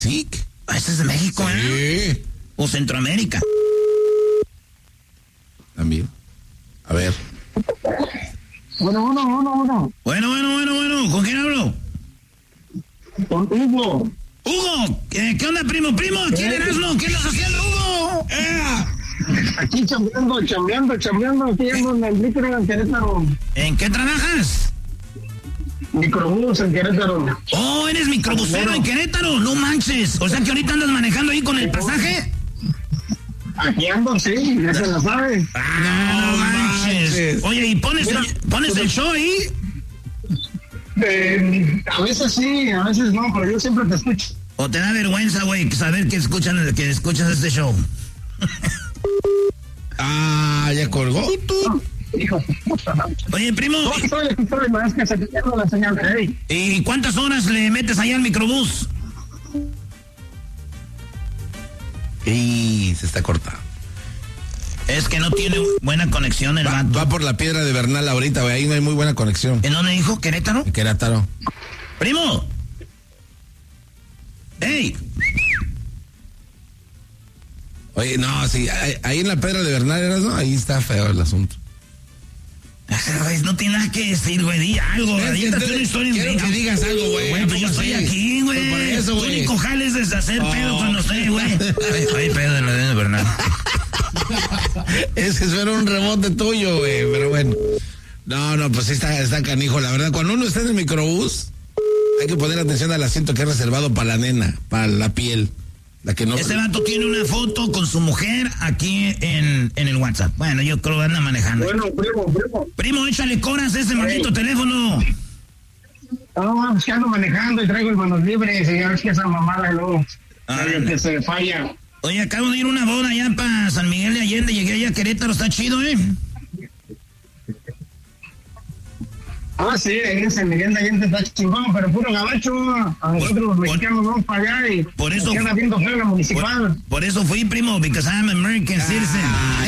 Sí. Este es de México, Sí. ¿eh? O Centroamérica. También. A ver. Bueno. Bueno. ¿Con quién hablo? Con Hugo. Hugo, ¿qué onda, primo? ¿Aquí en Erasmo? ¿Qué andas haciendo, Hugo? Aquí chambeando, aquí ando en el micro en Querétaro. ¿En qué trabajas? Microbús en Querétaro. Oh, eres microbusero en Querétaro, no manches. O sea que ahorita andas manejando ahí con el pasaje. Aquí ando, sí, ya se lo sabe. No manches. Oye, ¿y pones el show ahí? A veces sí, a veces no, pero yo siempre te escucho. ¿O te da vergüenza, güey, saber que escuchas este show? Ya colgó. Hijo. Oye, primo. No, estoy, más que se te pierde la señal. Hey. ¿Y cuántas horas le metes allá al microbús? Y se está cortando. Es que no tiene buena conexión el vato. Va por la Piedra de Bernal ahorita, güey. Ahí no hay muy buena conexión. ¿En dónde dijo? ¿Querétaro? En Querétaro. ¡Primo! ¡Ey! Oye, no, sí. Ahí en la Piedra de Bernal, ¿no? Ahí está feo el asunto. No tiene nada que decir, güey. Di algo. Quiero que digas algo, güey. Güey, pues yo estoy aquí, güey. Por eso, güey. Tu único jale es deshacer pedo cuando estoy, güey. Hay pedo en la de Bernal. Ese era un rebote tuyo, güey. Pero bueno. No, pues sí está canijo. La verdad, cuando uno está en el microbús, hay que poner atención al asiento que es reservado para la nena, para la piel. La que no... Este vato tiene una foto con su mujer aquí en el WhatsApp. Bueno, yo creo que anda manejando. Bueno, primo. Primo, échale coras a ese maldito teléfono. No, es que ando manejando y traigo el manos libres y ya ves que esa mamada luego que se falla. Oye, acabo de ir a una boda allá para San Miguel de Allende. Llegué allá a Querétaro, está chido, ¿eh? Sí, en San Miguel de Allende está chingón, pero puro gabacho. A nosotros los mexicanos vamos para allá y por eso anda viendo feo la municipal. Por eso fui, primo, because I'm American citizen.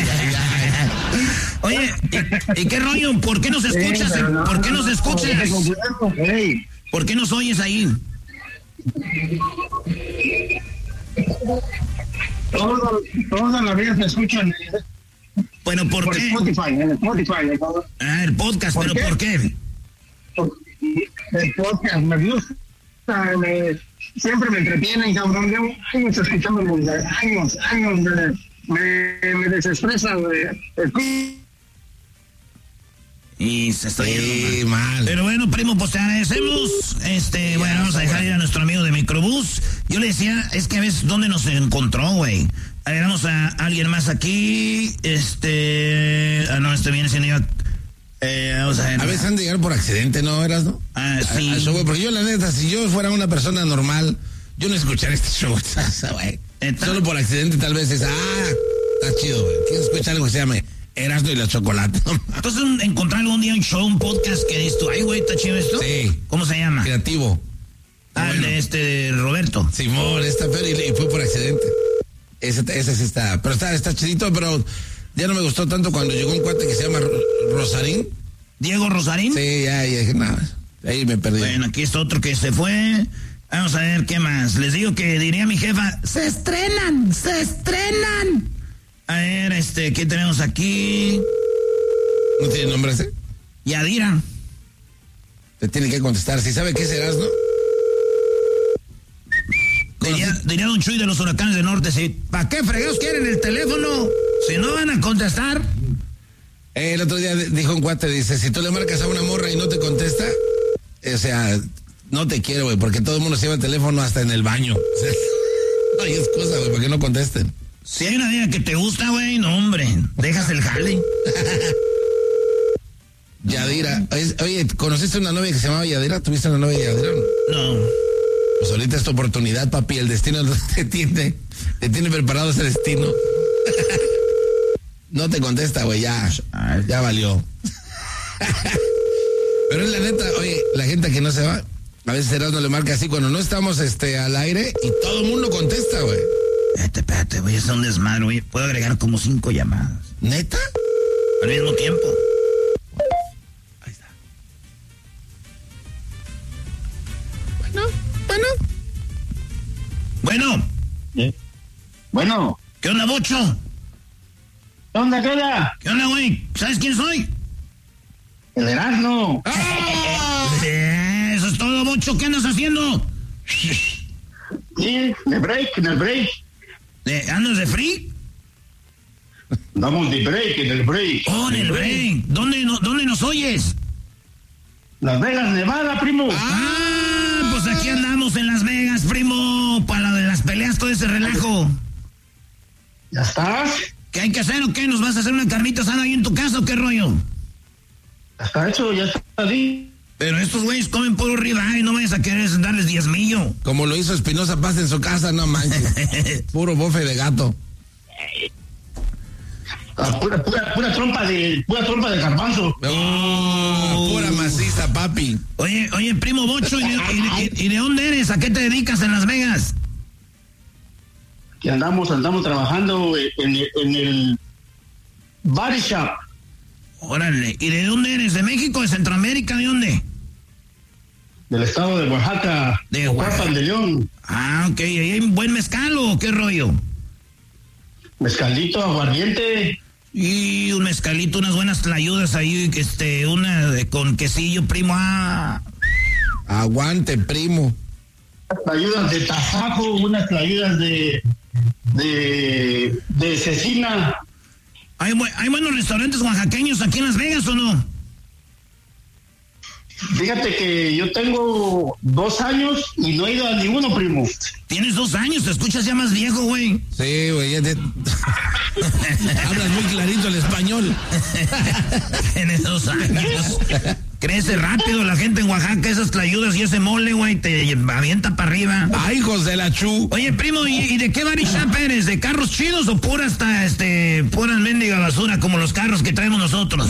Oye, ¿y qué rollo? ¿Por qué nos escuchas? ¿Por qué nos escuchas? ¿Por qué nos oyes ahí? Toda la vida te escuchan. Bueno, ¿por qué? En Spotify. El podcast, ¿pero por qué? El podcast me gusta, siempre me entretienen, cabrón. Llevo años escuchando años, me desestresa, Y se está yendo mal. Pero bueno, primo, pues te agradecemos. Bueno, vamos a dejar ir a nuestro amigo de microbús. Yo le decía, es que a veces, ¿dónde nos encontró, güey? A ver, vamos a alguien más aquí. No, viene siendo yo. Vamos a ver. A veces han de llegar por accidente, ¿no? ¿No? Sí. Porque yo, la neta, si yo fuera una persona normal, yo no escucharía este show, güey. Solo por accidente, tal vez está chido, güey. Quiero escuchar algo que se llame Erasmo y la Chocolate. Entonces, encontrar algún día un show, un podcast que dices tú, ay, güey, ¿está chido esto? Sí. ¿Cómo se llama? Creativo. Bueno. De Roberto. Simón, está feo y fue por accidente. Ese sí está. Pero está chidito, pero ya no me gustó tanto cuando llegó un cuate que se llama Rosarín. ¿Diego Rosarín? Sí, ya dije, nada. Ahí me perdí. Bueno, aquí está otro que se fue. Vamos a ver qué más. Les digo que diría mi jefa, ¡se estrenan! A ver, ¿qué tenemos aquí? ¿No tiene nombre ese? Yadira. Te tiene que contestar. Si sabe qué serás, ¿no? Diría Don Chuy de los Huracanes del Norte, ¿sí? ¿Para qué fregados quieren el teléfono? Si no van a contestar. El otro día dijo un cuate, dice, si tú le marcas a una morra y no te contesta, o sea, no te quiero, güey, porque todo el mundo se lleva el teléfono hasta en el baño. O sea, no hay excusa, güey, para que no contesten. Si hay una vieja que te gusta, güey, no, hombre, dejas el jale. Yadira. Oye, ¿conociste una novia que se llamaba Yadira? ¿Tuviste una novia Yadira? No. Pues ahorita es tu oportunidad, papi. El destino te tiene preparado ese destino. No te contesta, güey, ya valió. Pero en la neta, oye, la gente que no se va, a veces Erasmo le marca así cuando no estamos al aire y todo el mundo contesta, güey. Espérate, voy a hacer un desmadre, güey. Puedo agregar como 5 llamadas. ¿Neta? Al mismo tiempo. Ahí está. Bueno. Bueno. Bueno. ¿Qué onda, Bocho? ¿Qué onda, qué onda? ¿Qué onda, güey? ¿Sabes quién soy? El Erasmo. Eso es todo, Bocho. ¿Qué andas haciendo? Sí, en el break. ¿Andas de free? Damos de break, en el break. Oh, en el break. ¿Dónde nos oyes? Las Vegas, Nevada, primo. Pues aquí andamos en Las Vegas, primo. Para lo de las peleas, todo ese relajo. ¿Ya estás? ¿Qué hay que hacer o qué? ¿Nos vas a hacer una carnita asada ahí en tu casa o qué rollo? Ya está hecho, ya está ahí. Pero estos güeyes comen puro ribeye, no vayas a querer darles 10,000. Como lo hizo Espinosa Paz en su casa, no manches. Puro bofe de gato. Pura trompa de garbanzo. Pura maciza, papi. Oye, primo Bocho, ¿y de dónde eres? ¿A qué te dedicas en Las Vegas? Que andamos trabajando en el body shop. Órale, ¿y de dónde eres? ¿De México, de Centroamérica, de dónde? Del estado de Oaxaca. De Oaxaca. de León. Ok, ¿y hay buen mezcal o qué rollo? Mezcalito, aguardiente. Y un mezcalito, unas buenas tlayudas ahí, una con quesillo, primo. Aguante, primo. Tlayudas de tasajo, unas tlayudas de cecina. ¿Hay buenos restaurantes oaxaqueños aquí en Las Vegas o no? Fíjate que yo tengo 2 años y no he ido a ninguno, primo. Tienes 2 años, te escuchas ya más viejo, güey. Sí, güey, hablas muy clarito el español. Tienes 2 años. Crece rápido la gente en Oaxaca, esas tlayudas y ese mole, güey, te avienta para arriba. Ay, hijos de la chu. Oye, primo, ¿y de qué body shop eres? ¿De carros chidos o pura mendiga basura como los carros que traemos nosotros?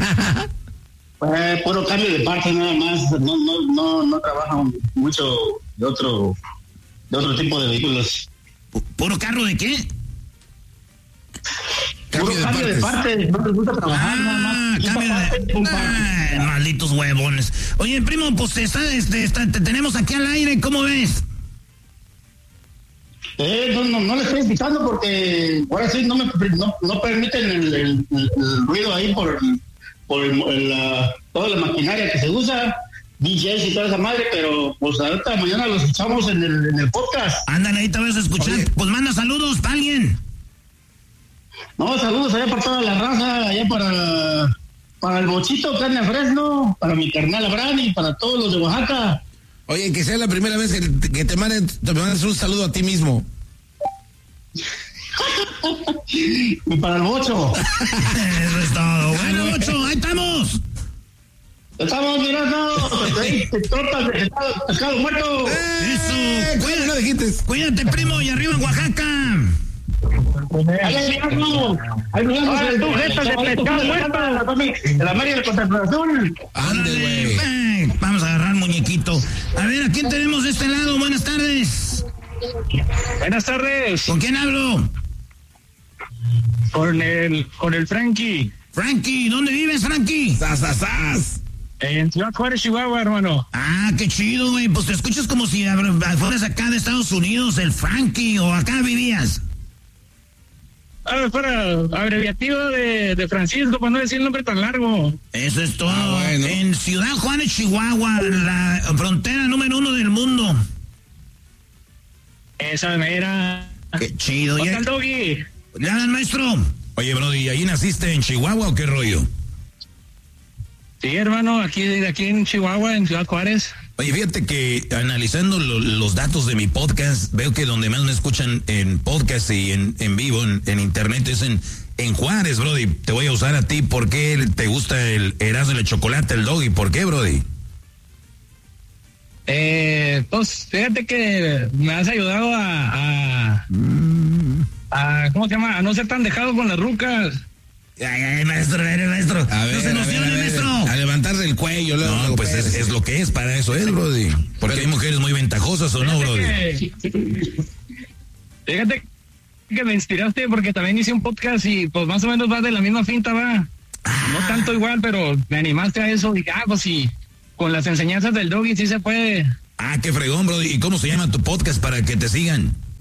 Puro cambio de parte nada más. No trabajan mucho de otro tipo de vehículos. ¿Puro carro de qué? Puro cambio de parte. No les gusta trabajar nada más. Cambio de... malditos huevones. Oye, primo, pues te tenemos aquí al aire, ¿cómo ves? No le estoy invitando porque ahora sí no permiten el ruido ahí por toda la maquinaria que se usa, DJs y toda esa madre, pero pues ahorita mañana lo escuchamos en el podcast. Ándale, ahí te vas a escuchar. Oye. Pues manda saludos para alguien. No, saludos allá para toda la raza, allá para el Bochito, carne Fresno, para mi carnal Abraham y para todos los de Oaxaca. Oye, que sea la primera vez que te mandes un saludo a ti mismo. Y para el Bocho. Eso es todo. Bueno, Bocho, ahí estamos. Estamos mirando. Tortas de pescado muerto. Eso. Cuídate, primo, y arriba en Oaxaca. Ahí tú, gestas de pescado muerto. La María de Contemplación. Ándale, güey. Vamos a agarrar muñequito. A ver, ¿a quién tenemos de este lado? Buenas tardes. Buenas tardes. ¿Con quién hablo? Con el Frankie. Frankie, ¿dónde vives, Frankie? ¡Sas! En Ciudad Juárez, Chihuahua, hermano. Ah, qué chido, güey. Pues te escuchas como si fueras acá de Estados Unidos, el Frankie, o acá vivías. Fuera abreviativo de Francisco, para no decir el nombre tan largo. Eso es todo. Bueno. En Ciudad Juárez, Chihuahua, la frontera número 1 del mundo. Esa mera. Qué chido. ¿Qué tal, Doggy? ¿Le hablan, maestro? Oye, Brody, ¿y ahí naciste en Chihuahua o qué rollo? Sí, hermano, aquí en Chihuahua, en Ciudad Juárez. Oye, fíjate que analizando los datos de mi podcast, veo que donde más me escuchan en podcast y en vivo, en internet, es en Juárez, Brody. Te voy a usar a ti. ¿Por qué te gusta el Erasmo de chocolate, el Doggy? ¿Por qué, Brody? Pues fíjate que me has ayudado a ¿cómo se llama? A no ser tan dejado con las rucas. Ay, maestro. A ver, no se emocione, maestro. A levantarse el cuello. No, pues es lo que es, para eso es, Brody. Porque hay mujeres muy ventajosas, ¿o no, Brody? Fíjate que me inspiraste porque también hice un podcast y pues más o menos va de la misma finta, va. No tanto igual, pero me animaste a eso. Dije, pues sí, con las enseñanzas del Doggy sí se puede. Ah, qué fregón, Brody. ¿Y cómo se llama tu podcast para que te sigan?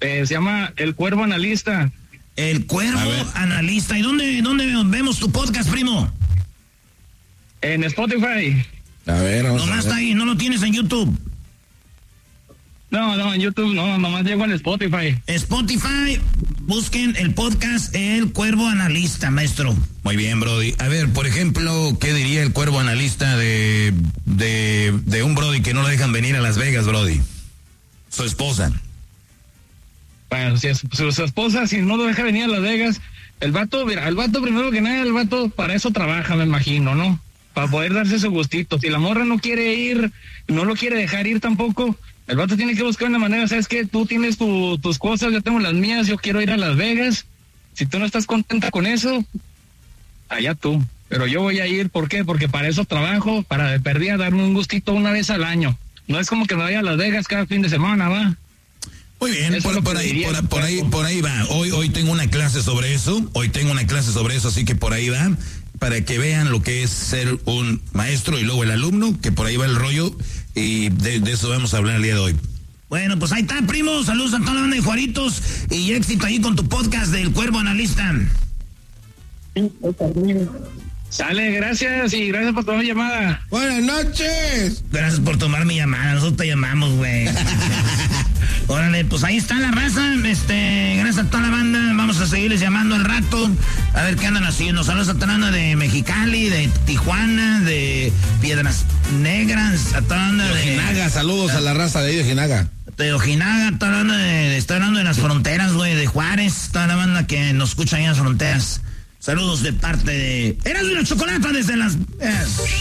Se llama El Cuervo Analista. El Cuervo Analista. ¿Y dónde vemos tu podcast, primo? En Spotify. A ver, vamos nomás a ver. está ahí, no lo tienes en YouTube. No, en YouTube no, nomás llego en Spotify. Spotify, busquen el podcast El Cuervo Analista, maestro. Muy bien, Brody. A ver, por ejemplo, ¿qué diría el Cuervo Analista de un Brody que no lo dejan venir a Las Vegas, Brody? Su esposa. Bueno, si su esposa, si no lo deja venir a Las Vegas, el vato primero que nada, el vato para eso trabaja, me imagino, ¿no? Para poder darse su gustito. Si la morra no quiere ir, no lo quiere dejar ir tampoco, el vato tiene que buscar una manera. ¿Sabes qué? Tú tienes tus cosas, yo tengo las mías, yo quiero ir a Las Vegas. Si tú no estás contenta con eso, allá tú. Pero yo voy a ir, ¿por qué? Porque para eso trabajo, para de perdida darme un gustito una vez al año. No es como que me vaya a Las Vegas cada fin de semana, ¿va? Muy bien, por ahí va. Hoy tengo una clase sobre eso. Así que por ahí va. Para que vean lo que es ser un maestro y luego el alumno, que por ahí va el rollo. Y de eso vamos a hablar el día de hoy. Bueno, pues ahí está, primo. Saludos a toda la banda de Juaritos y éxito ahí con tu podcast del Cuervo Analista. Sale, gracias y gracias por tomar mi llamada. Buenas noches. Gracias por tomar mi llamada, nosotros te llamamos, güey. Órale, pues ahí está la raza, gracias a toda la banda, vamos a seguirles llamando al rato, a ver qué andan haciendo. Saludos a toda la banda de Mexicali, de Tijuana, de Piedras Negras, a toda la banda de Ojinaga, saludos a la raza de ahí de Ojinaga. De Ojinaga, toda la banda estoy hablando de las fronteras, güey, de Juárez, toda la banda que nos escucha ahí en las fronteras. Saludos de parte de Erasmo y la Chocolata desde las...